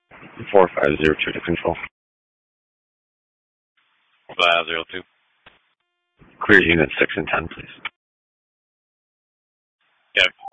4502 to control. 502. Clear unit 6 and 10, please. Yeah.